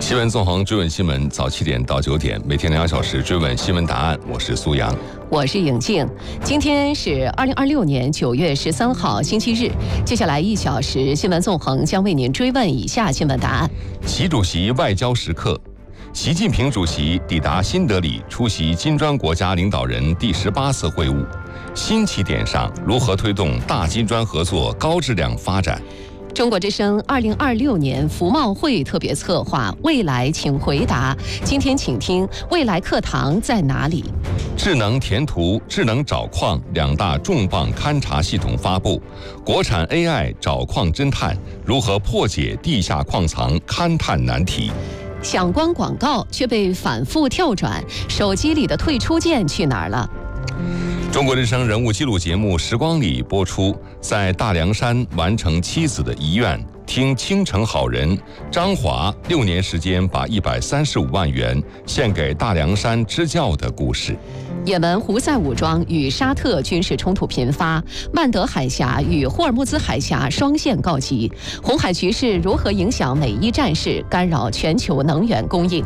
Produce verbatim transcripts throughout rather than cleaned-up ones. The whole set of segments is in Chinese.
新闻纵横追问新闻，早七点到九点，每天两小时追问新闻答案。我是苏阳， 我是颖静。今天是二零二六年九月十三号，星期日。接下来一小时，新闻纵横将为您追问以下新闻答案： 习主席外交时刻，习近平主席抵达新德里，出席金砖国家领导人第十八次会晤。新起点上，如何推动大金砖合作高质量发展？ 中国之声二零二六年服贸会特别策划《未来请回答》，今天请听未来课堂在哪里？ 智能填图、智能找矿两大重磅勘察系统发布，国产 A I 找矿侦探如何破解地下矿藏勘探难题？ 想关广告却被反复跳转，手机里的退出键去哪儿了？ 中国之声人物记录节目《时光里》播出，在大凉山完成妻子的遗愿，听青城好人张华六年时间把一百三十五万元献给大凉山支教的故事。 也门胡塞武装与沙特军事冲突频发，曼德海峡与霍尔木兹海峡双线告急，红海局势如何影响美伊战事，干扰全球能源供应？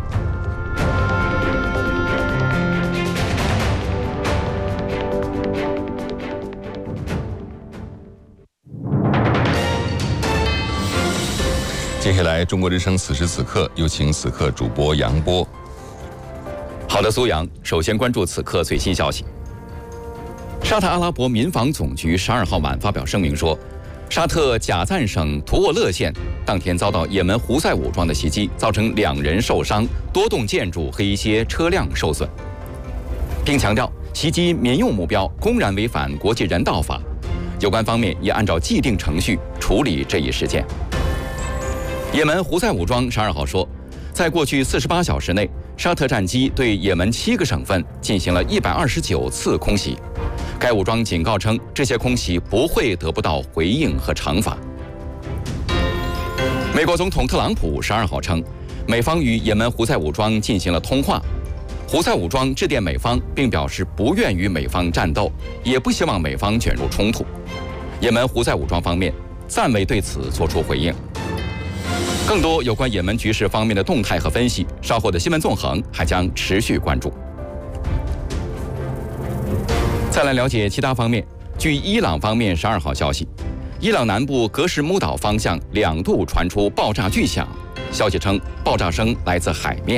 接下来，中国之声此时此刻有请此刻主播杨波。 好的，苏阳，首先关注此刻最新消息。沙特阿拉伯民防总局十二号晚发表声明说，沙特贾赞省图沃勒县当天遭到也门胡塞武装的袭击，造成两人受伤，多栋建筑和一些车辆受损，并强调袭击民用目标公然违反国际人道法，有关方面也按照既定程序处理这一事件。也门胡塞武装十二号说，在过去四十八小时内，沙特战机对也门七个省份进行了一百二十九次空袭。该武装警告称，这些空袭不会得不到回应和惩罚。美国总统特朗普十二号称，美方与也门胡塞武装进行了通话。胡塞武装致电美方，并表示不愿与美方战斗，也不希望美方卷入冲突。也门胡塞武装方面暂未对此作出回应。更多有关也门局势方面的动态和分析，稍后的新闻纵横还将持续关注。再来了解其他方面，据伊朗方面十二号消息，伊朗南部格什木岛方向两度传出爆炸巨响，消息称爆炸声来自海面。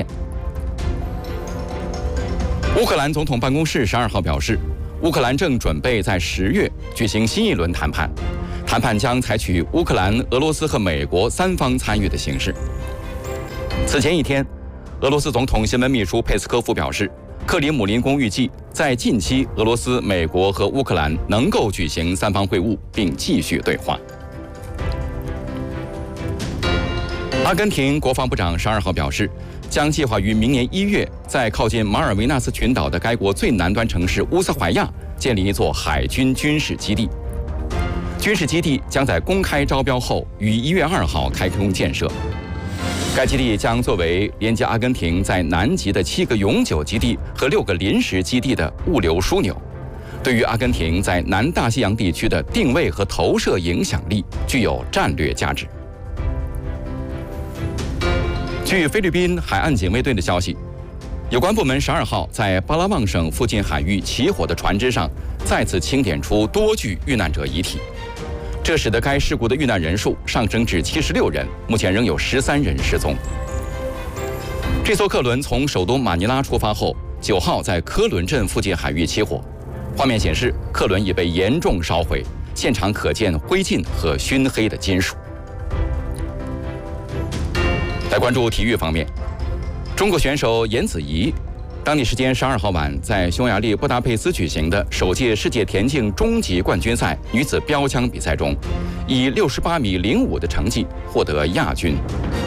乌克兰总统办公室十二号表示，乌克兰正准备在十月举行新一轮谈判。谈判将采取乌克兰、俄罗斯和美国三方参与的形式。此前一天，俄罗斯总统新闻秘书佩斯科夫表示，克里姆林宫预计在近期，俄罗斯、美国和乌克兰能够举行三方会晤，并继续对话。阿根廷国防部长十二号表示，将计划于明年一月，在靠近马尔维纳斯群岛的该国最南端城市乌斯怀亚建立一座海军军事基地。军事基地将在公开招标后于一月二号开工建设。该基地将作为连接阿根廷在南极的七个永久基地和六个临时基地的物流枢纽，对于阿根廷在南大西洋地区的定位和投射影响力具有战略价值。据菲律宾海岸警卫队的消息，有关部门十二号在巴拉望省附近海域起火的船只上再次清点出多具遇难者遗体。这使得该事故的遇难人数上升至七十六人，目前仍有十三人失踪。这艘客轮从首都马尼拉出发后，九号在科伦镇附近海域起火。画面显示，客轮已被严重烧毁，现场可见灰烬和熏黑的金属。来关注体育方面，中国选手颜子怡当地时间十二号晚，在匈牙利布达佩斯举行的首届世界田径终极冠军赛女子标枪比赛中，以六十八米零五的成绩获得亚军。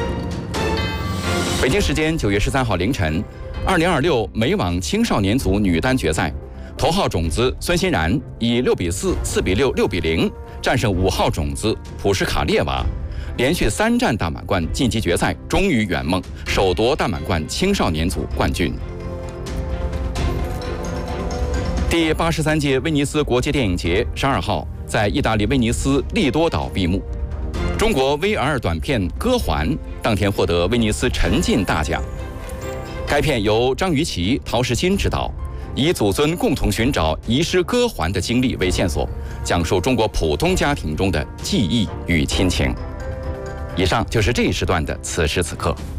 北京时间九月十三号凌晨，二零二六美网青少年组女单决赛，头号种子孙欣然以六比四、四比六、六比零战胜五号种子普什卡列娃，连续三战大满贯晋级决赛，终于圆梦，首夺大满贯青少年组冠军。第八十三届威尼斯国际电影节十二号在意大利威尼斯利多岛闭幕。 中国 V R 短片《歌环》当天获得威尼斯沉浸大奖。该片由张雨绮、陶世新执导，以祖孙共同寻找遗失歌环的经历为线索，讲述中国普通家庭中的记忆与亲情。以上就是这一时段的此时此刻。